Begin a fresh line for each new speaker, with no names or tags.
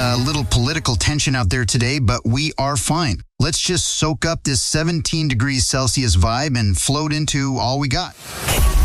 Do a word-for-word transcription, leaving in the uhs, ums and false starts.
A little political tension out there today, but we are fine. Let's just soak up this seventeen degrees Celsius vibe and float into all we got.